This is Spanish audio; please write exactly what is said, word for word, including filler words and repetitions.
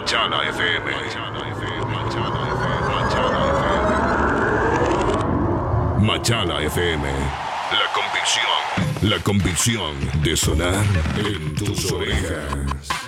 Machala F M. Machala F M. Machala F M. La convicción. La convicción de sonar en tus orejas.